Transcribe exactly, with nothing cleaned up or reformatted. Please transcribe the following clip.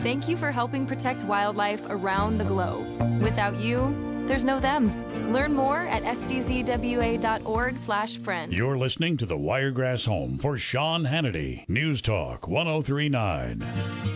Thank you for helping protect wildlife around the globe. Without you, there's no them. Learn more at s d z w a dot org slash friend. You're listening to the Wiregrass Home for Sean Hannity. News Talk one oh three point nine.